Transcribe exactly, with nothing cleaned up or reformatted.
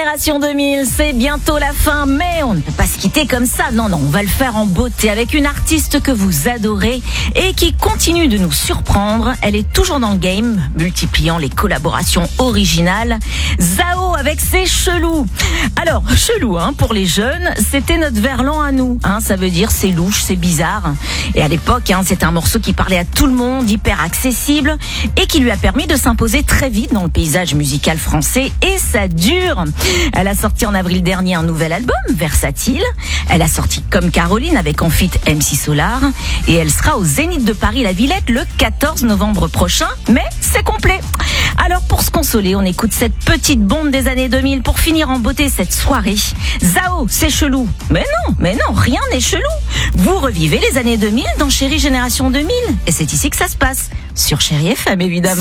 Génération deux mille, c'est bientôt la fin, mais on ne peut pas se quitter comme ça. Non, non, on va le faire en beauté avec une artiste que vous adorez et qui continue de nous surprendre. Elle est toujours dans le game, multipliant les collaborations originales. Zao avec ses chelous. Alors, chelou, hein, pour les jeunes, c'était notre verlan à nous. Hein, ça veut dire c'est louche, c'est bizarre. Et à l'époque, hein, c'était un morceau qui parlait à tout le monde, hyper accessible et qui lui a permis de s'imposer très vite dans le paysage musical français. Et ça dure. Elle a sorti en avril dernier un nouvel album, Versatile. Elle a sorti Comme Caroline avec en feat M C Solar. Et elle sera au Zénith de Paris La Villette le quatorze novembre prochain. Mais c'est complet. Alors pour se consoler, on écoute cette petite bombe des années deux mille pour finir en beauté cette soirée. Zao, c'est chelou. Mais non, mais non, rien n'est chelou. Vous revivez les années deux mille dans Chérie Génération deux mille. Et c'est ici que ça se passe. Sur Chérie F M, évidemment.